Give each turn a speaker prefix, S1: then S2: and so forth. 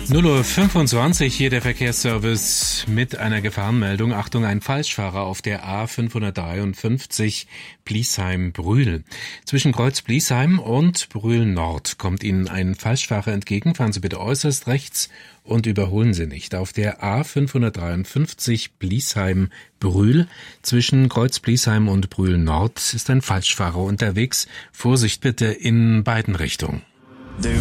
S1: 0:25 Uhr, hier der Verkehrsservice mit einer Gefahrenmeldung. Achtung, ein Falschfahrer auf der A553 Bliesheim-Brühl. Zwischen Kreuz Bliesheim und Brühl Nord kommt Ihnen ein Falschfahrer entgegen. Fahren Sie bitte äußerst rechts und überholen Sie nicht. Auf der A553 Bliesheim-Brühl zwischen Kreuz Bliesheim und Brühl Nord ist ein Falschfahrer unterwegs. Vorsicht bitte in beiden Richtungen.